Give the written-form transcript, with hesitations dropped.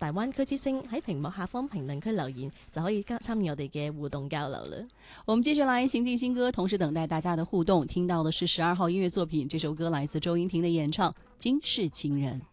大灣區之聲喺屏幕下方評論區留言，就可以參與我哋嘅互動交流啦。 我們繼續來行進新歌，同時等待大家的互動。聽到的是12號音樂作品，這首歌來自周英婷的演唱《今世情人》。